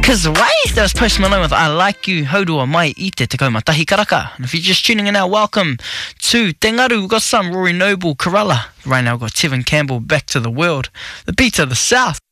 'Cause away, that was Post Malone with I Like You, Haurua Mai I Te Tekau Matahi Karaka. And if you're just tuning in now, welcome to Te Ngaru. We've got some Rory Noble, Kerala. Right now we've got Tevin Campbell, Back to the World. The beat of the South.